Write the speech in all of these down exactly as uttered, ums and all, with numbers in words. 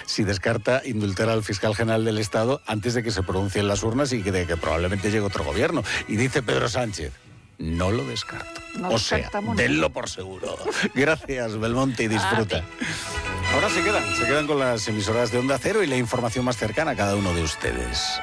si descarta indultar al fiscal general del Estado antes de que se pronuncien las urnas y que, de que probablemente llegue otro gobierno. Y dice Pedro Sánchez, no lo descarto. No o sea, denlo por seguro. Gracias, Belmonte, y disfruta. Ahora se quedan, se quedan con las emisoras de Onda Cero y la información más cercana a cada uno de ustedes.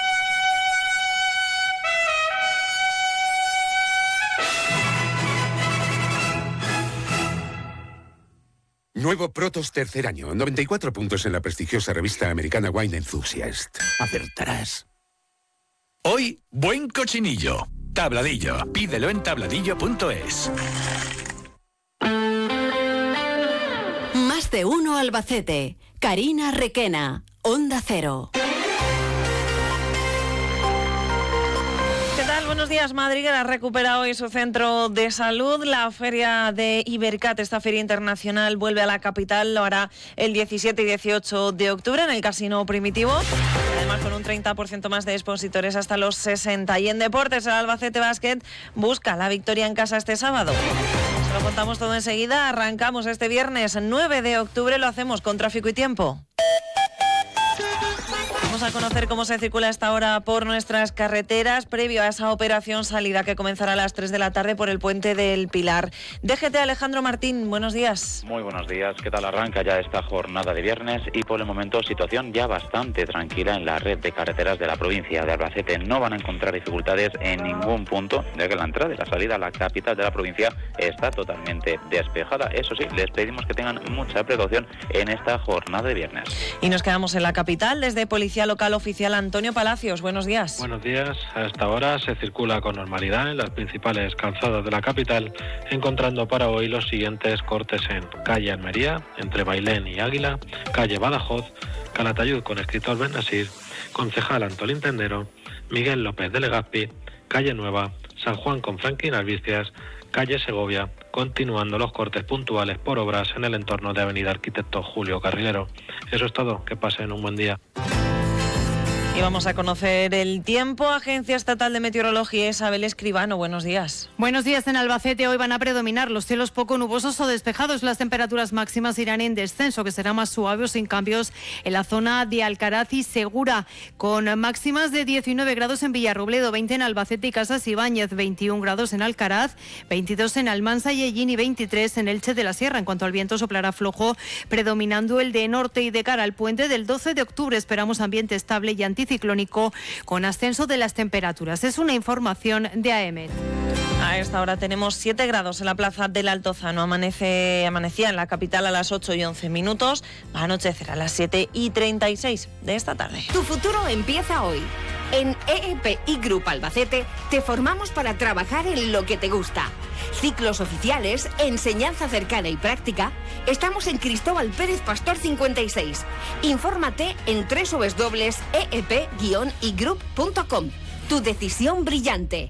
Nuevo Protos tercer año, noventa y cuatro puntos en la prestigiosa revista americana Wine Enthusiast. Acertarás. Hoy, buen cochinillo. Tabladillo. Pídelo en tabladillo punto es. Más de uno Albacete. Karina Requena, Onda Cero. Buenos días. Madriguera recupera hoy su centro de salud. La feria de Ibercat, esta feria internacional, vuelve a la capital. Lo hará el diecisiete y dieciocho de octubre en el Casino Primitivo. Además, con un treinta por ciento más de expositores hasta los sesenta. Y en deportes, el Albacete Basket busca la victoria en casa este sábado. Se lo contamos todo enseguida. Arrancamos este viernes nueve de octubre. Lo hacemos con tráfico y tiempo. Vamos a conocer cómo se circula a esta hora por nuestras carreteras previo a esa operación salida que comenzará a las tres de la tarde por el Puente del Pilar. D G T Alejandro Martín, buenos días. Muy buenos días. ¿Qué tal arranca ya esta jornada de viernes? Y por el momento situación ya bastante tranquila en la red de carreteras de la provincia de Albacete. No van a encontrar dificultades en ningún punto, ya que la entrada y la salida a la capital de la provincia está totalmente despejada. Eso sí, les pedimos que tengan mucha precaución en esta jornada de viernes. Y nos quedamos en la capital desde Policía Local Oficial Antonio Palacios. Buenos días. Buenos días. A esta hora se circula con normalidad en las principales calzadas de la capital, encontrando para hoy los siguientes cortes en calle Almería, entre Bailén y Águila, calle Badajoz, Calatayud con escritor Benasir, concejal Antolín Tendero, Miguel López de Legazpi, calle Nueva, San Juan con Franklin Albicias, calle Segovia, continuando los cortes puntuales por obras en el entorno de Avenida Arquitecto Julio Carrilero. Eso es todo. Que pasen un buen día. Y vamos a conocer el tiempo. Agencia Estatal de Meteorología, Isabel Escribano, buenos días. Buenos días. En Albacete hoy van a predominar los cielos poco nubosos o despejados. Las temperaturas máximas irán en descenso, que será más suave o sin cambios en la zona de Alcaraz y Segura, con máximas de diecinueve grados en Villarrobledo, veinte en Albacete y Casas Ibáñez, veintiún grados en Alcaraz, veintidós en Almansa y Ellín y veintitrés en Elche de la Sierra. En cuanto al viento, soplará flojo, predominando el de norte, y de cara al puente del doce de octubre esperamos ambiente estable y anticiclónico con ascenso de las temperaturas. Es una información de A E M E T. A esta hora tenemos siete grados en la plaza del Altozano. Amanece, amanecía en la capital a las ocho y once minutos. Va a anochecer a las siete y treinta y seis de esta tarde. Tu futuro empieza hoy. En E E P I Group Albacete te formamos para trabajar en lo que te gusta. Ciclos oficiales, enseñanza cercana y práctica. Estamos en Cristóbal Pérez Pastor cincuenta y seis. Infórmate en doble u doble u doble u punto e e p guion i group punto com. Tu decisión brillante.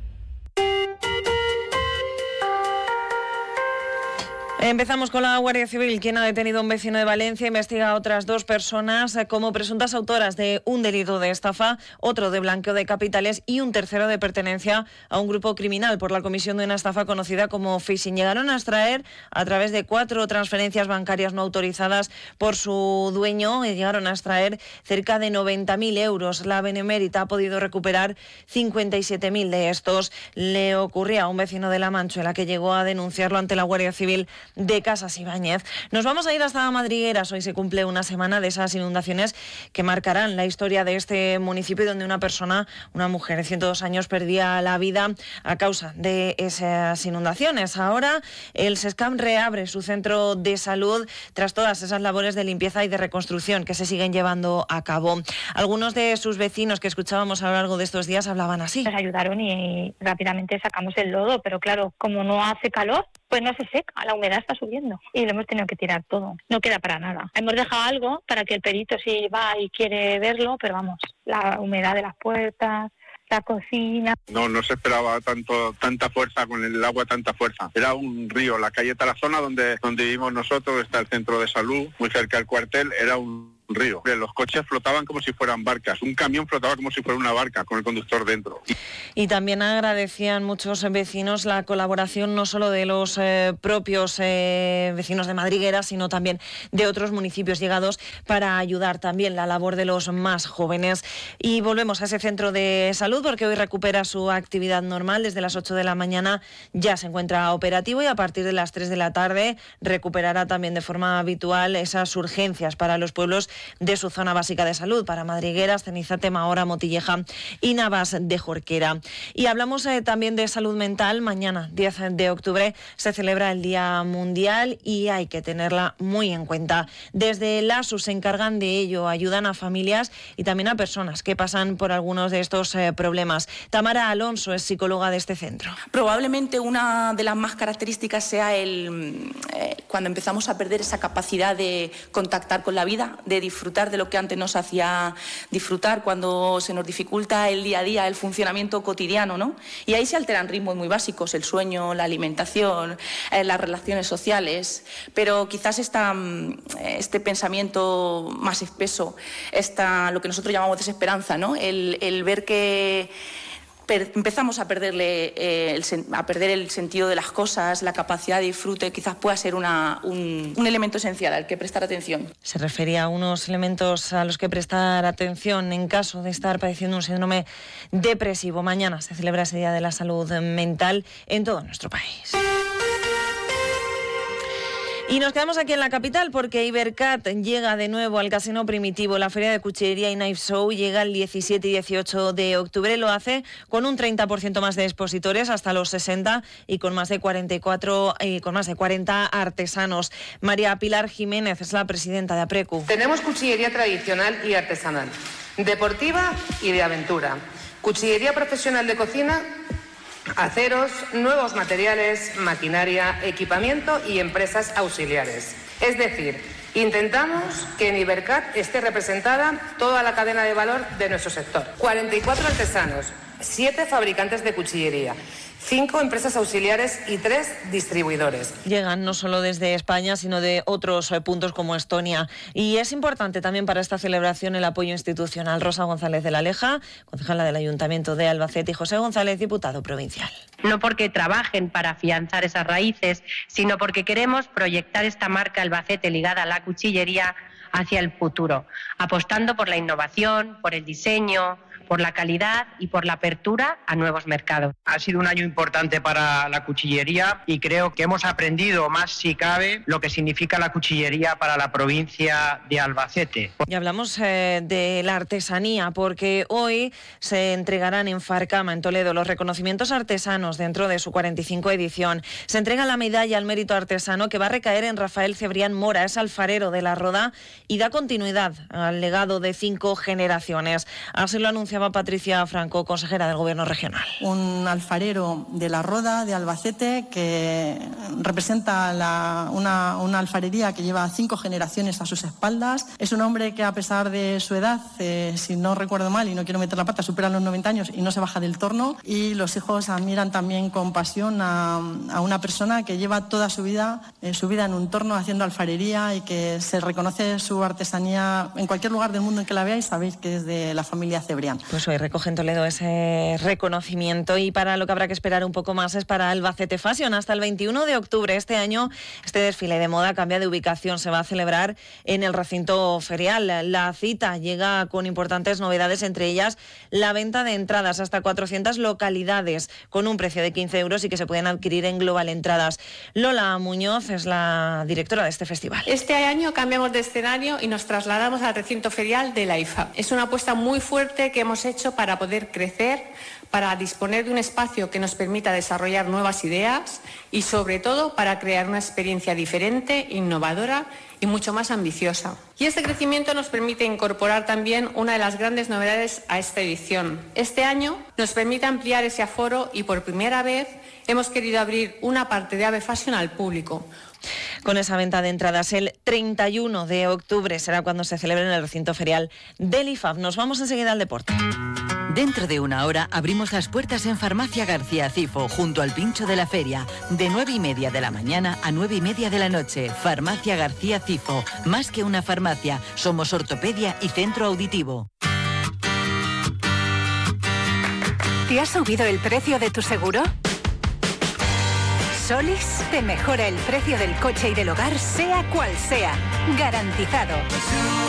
Empezamos con la Guardia Civil, quien ha detenido a un vecino de Valencia, investiga a otras dos personas como presuntas autoras de un delito de estafa, otro de blanqueo de capitales y un tercero de pertenencia a un grupo criminal por la comisión de una estafa conocida como phishing. Llegaron a extraer a través de cuatro transferencias bancarias no autorizadas por su dueño, y llegaron a extraer cerca de noventa mil euros. La Benemérita ha podido recuperar cincuenta y siete mil de estos. Le ocurría a un vecino de La Manchuela, que llegó a denunciarlo ante la Guardia Civil de Casas Ibáñez. Nos vamos a ir hasta Madrigueras. Hoy se cumple una semana de esas inundaciones que marcarán la historia de este municipio, donde una persona, una mujer de ciento dos años, perdía la vida a causa de esas inundaciones. Ahora el SESCAM reabre su centro de salud tras todas esas labores de limpieza y de reconstrucción que se siguen llevando a cabo. Algunos de sus vecinos que escuchábamos a lo largo de estos días hablaban así. Nos ayudaron y rápidamente sacamos el lodo, pero claro, como no hace calor, pues no se seca, la humedad está subiendo y lo hemos tenido que tirar todo, no queda para nada. Hemos dejado algo para que el perito, si va y quiere verlo, pero vamos, la humedad de las puertas, la cocina. No, no se esperaba tanto tanta fuerza, con el agua tanta fuerza. Era un río, la calle Tarazona, donde, donde vivimos nosotros, está el centro de salud, muy cerca del cuartel, era un río. Los coches flotaban como si fueran barcas, un camión flotaba como si fuera una barca, con el conductor dentro. Y también agradecían muchos vecinos la colaboración no solo de los eh, propios eh, vecinos de Madriguera, sino también de otros municipios llegados para ayudar también la labor de los más jóvenes. Y volvemos a ese centro de salud porque hoy recupera su actividad normal. Desde las ocho de la mañana ya se encuentra operativo y a partir de las tres de la tarde recuperará también de forma habitual esas urgencias para los pueblos de su zona básica de salud, para Madrigueras, Cenizate, Mahora, Motilleja y Navas de Jorquera. Y hablamos eh, también de salud mental. Mañana, diez de octubre, se celebra el Día Mundial y hay que tenerla muy en cuenta. Desde el ASU se encargan de ello, ayudan a familias y también a personas que pasan por algunos de estos eh, problemas. Tamara Alonso es psicóloga de este centro. Probablemente una de las más características sea el eh, cuando empezamos a perder esa capacidad de contactar con la vida, de disfrutar de lo que antes nos hacía disfrutar, cuando se nos dificulta el día a día, el funcionamiento cotidiano, ¿no? Y ahí se alteran ritmos muy básicos, el sueño, la alimentación, eh, las relaciones sociales, pero quizás esta, este pensamiento más espeso, esta, lo que nosotros llamamos desesperanza, ¿no? El, el ver que empezamos a perderle eh, el, a perder el sentido de las cosas, la capacidad de disfrute, quizás pueda ser una, un, un elemento esencial al que prestar atención. Se refería a unos elementos a los que prestar atención en caso de estar padeciendo un síndrome depresivo. Mañana se celebra ese Día de la Salud Mental en todo nuestro país. Y nos quedamos aquí en la capital porque Ibercat llega de nuevo al Casino Primitivo. La Feria de Cuchillería y Knife Show llega el diecisiete y dieciocho de octubre. Lo hace con un treinta por ciento más de expositores, hasta los sesenta, y con más de cuarenta y cuatro, y con más de cuarenta artesanos. María Pilar Jiménez es la presidenta de APRECU. Tenemos cuchillería tradicional y artesanal, deportiva y de aventura. Cuchillería profesional de cocina, aceros, nuevos materiales, maquinaria, equipamiento y empresas auxiliares. Es decir, intentamos que en Ibercat esté representada toda la cadena de valor de nuestro sector. cuarenta y cuatro artesanos, siete fabricantes de cuchillería, cinco empresas auxiliares y tres distribuidores. Llegan no solo desde España, sino de otros puntos como Estonia. Y es importante también para esta celebración el apoyo institucional. Rosa González de la Leja, concejala del Ayuntamiento de Albacete, y José González, diputado provincial. No porque trabajen para afianzar esas raíces, sino porque queremos proyectar esta marca Albacete ligada a la cuchillería hacia el futuro, apostando por la innovación, por el diseño, por la calidad y por la apertura a nuevos mercados. Ha sido un año importante para la cuchillería y creo que hemos aprendido más, si cabe, lo que significa la cuchillería para la provincia de Albacete. Y hablamos eh, de la artesanía, porque hoy se entregarán en Farcama, en Toledo, los reconocimientos artesanos dentro de su cuarenta y cinco edición. Se entrega la medalla al mérito artesano que va a recaer en Rafael Cebrián Mora, es alfarero de La Roda y da continuidad al legado de cinco generaciones. Así lo anunciaba Patricia Franco, consejera del Gobierno regional. Un alfarero de La Roda, de Albacete, que representa la, una, una alfarería que lleva cinco generaciones a sus espaldas. Es un hombre que, a pesar de su edad, eh, si no recuerdo mal y no quiero meter la pata, supera los noventa años y no se baja del torno. Y los hijos admiran también con pasión a, a una persona que lleva toda su vida, eh, su vida en un torno haciendo alfarería y que se reconoce su artesanía en cualquier lugar del mundo en que la veáis. Sabéis que es de la familia Cebrián. Pues hoy recoge en Toledo ese reconocimiento, y para lo que habrá que esperar un poco más es para Albacete Fashion. Hasta el veintiuno de octubre este año este desfile de moda cambia de ubicación, se va a celebrar en el recinto ferial. La cita llega con importantes novedades, entre ellas la venta de entradas hasta cuatrocientas localidades con un precio de quince euros y que se pueden adquirir en Global Entradas. Lola Muñoz es la directora de este festival. Este año cambiamos de escenario y nos trasladamos al recinto ferial de la I F A. Es una apuesta muy fuerte que hemos hecho para poder crecer, para disponer de un espacio que nos permita desarrollar nuevas ideas y, sobre todo, para crear una experiencia diferente, innovadora y mucho más ambiciosa. Y este crecimiento nos permite incorporar también una de las grandes novedades a esta edición. Este año nos permite ampliar ese aforo y, por primera vez, hemos querido abrir una parte de Ave Fashion al público. Con esa venta de entradas el treinta y uno de octubre será cuando se celebre en el recinto ferial del I F A B. Nos vamos enseguida al deporte. Dentro de una hora abrimos las puertas en Farmacia García Cifo, junto al Pincho de la Feria, de nueve y media de la mañana a nueve y media de la noche. Farmacia García Cifo, más que una farmacia, somos ortopedia y centro auditivo. ¿Te ha subido el precio de tu seguro? Solis te mejora el precio del coche y del hogar, sea cual sea. Garantizado.